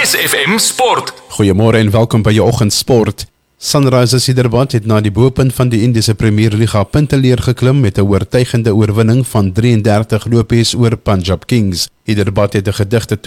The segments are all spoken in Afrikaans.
SFM Sport. Goeiemôre en welkom by jou oggendsport. Sunrisers Hyderabad het na die bopunt van die Indiese Premier Liga punteleer geklim met 'n oortuigende oorwinning van 33 lopies oor Punjab Kings. Hyderabad het 'n gedigte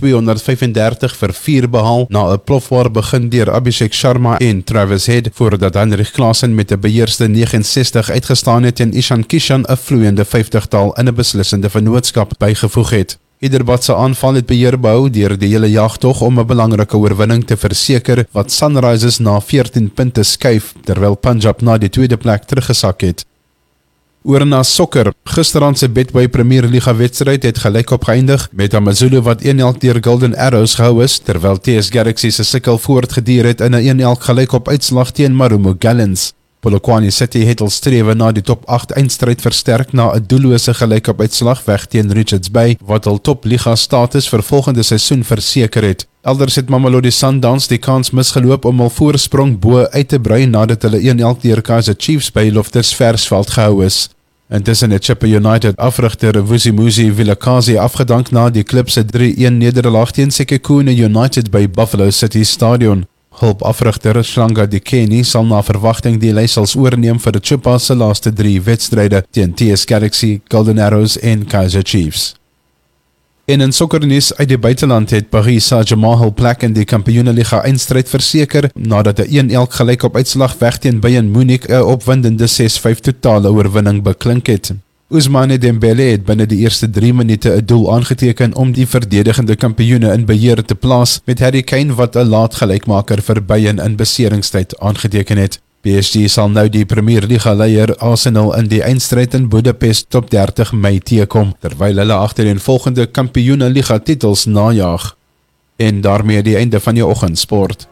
235-4 behaal na 'n plofwaar begin deur Abhishek Sharma en Travis Head voordat Henrik Klaasen met 'n beheerste 69 uitgestaan het en Ishan Kishan 'n vloeiende 50-tal in 'n beslissende vennootskap bygevoeg het. Hyderabad se aanval het beheer behou deur die hele jagtog om 'n belangrike oorwinning te verseker wat Sunrisers na 14 punte skuif terwyl Punjab na die tweede plek teruggesak het. Oor na sokker. Gisteraand se Betway Premier Liga wedstryd het gelykop geëindig met AmaZulu wat 1-1 deur Golden Arrows gehou is terwyl TS Galaxy se sukkel voortgeduur het in 'n 1-1 gelykop uitslag teen Marumo Gallants. Polokwane City het al strewe na die top 8 eindstryd versterk na 'n doellose gelykop uitslag weg teen Richards Bay wat al top liga status vir volgende seisoen verseker het. Elders het Mamelodi Sundowns die kans misgeloop om hul voorsprong bo uit te brei nadat hulle 1-1 deur Kaizer Chiefs by Loftus Versveld gehou is. Intussen het Chippa United afrigter Vusimuzi Vilakazi afgedank na die klub se 3-1 nederlaag teen Sekhukhune United by Buffalo City Stadion. Hulpafrigter Shlanga Dikeni sal na verwagting die leiersels oorneem vir die Chippa se laaste 3 wedstryde teen TS Galaxy, Golden Arrows en Kaizer Chiefs. In sokkernuus uit die buiteland het Paris Saint-Germain hul plek in die Kampioenenliga eindstryd verseker nadat 'n 1-1 gelykop uitslag weg teen Bayern Munich 'n opwindende 6-5 totale oorwinning beklink het. Ousmane Dembele het binne die eerste 3 minute 'n doel aangeteken om die verdedigende kampioene in beheer te plaas met Harry Kane wat 'n laat gelykmaker vir Bayern in beseringstyd aangeteken het. PSG sal nou die Premier Liga leier Arsenal in die eindstryd in Budapest op 30 Mei teekom, terwyl hulle agtereenvolgende Kampioenenliga titels najag. En daarmee die einde van jou oggendsport.